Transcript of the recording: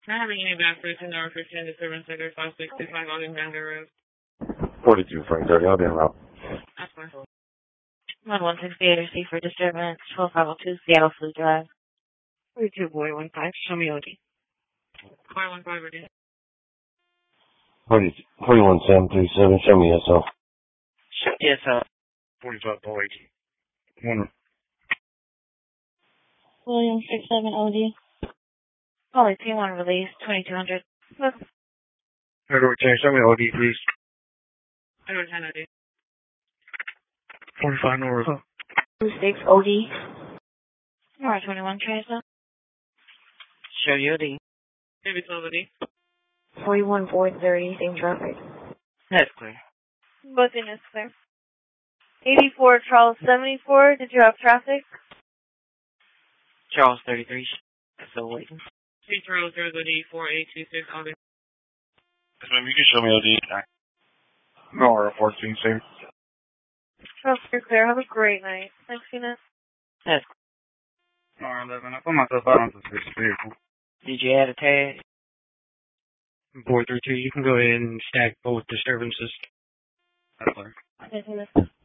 Not having any back routes in number 15 disturbance sector 565 Ogden Bangor Road. 42 Frank 30, I'll be en route. That's fine. 1168 receive for disturbance 12502 Seattle Fleet Drive. 42 Boy 15, show me OD. Boy 15 OD. 41737, show me SO. Yes, sir. 45 Boy 1. William 67 OD. Poly P1 release 2200. Edward 10, show me OD, please. Edward 10 OD. 45 North. 26 OD. Alright, 21 transfer. Show you OD. Maybe 12 OD. 41 430, same traffic. That's clear. Booking is clear. 84 Charles 74, did you have traffic? Charles 33. Still waiting. 3 Charles Rose OD 4826 Ogden. Yes, ma'am, you can show me OD. No, 14, same. Charles, you're clear. Have a great night. Thanks, Tina. That's No, 11. I put myself out on this vehicle. Did you add a tag? 432, you can go ahead and stack both disturbances. That's clear. Thanks, Tina.